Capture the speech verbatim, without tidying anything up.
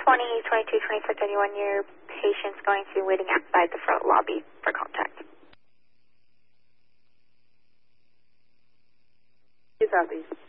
twenty, twenty-two, twenty-four, thirty-one, your patient's going to be waiting outside the front lobby for contact. Southeast.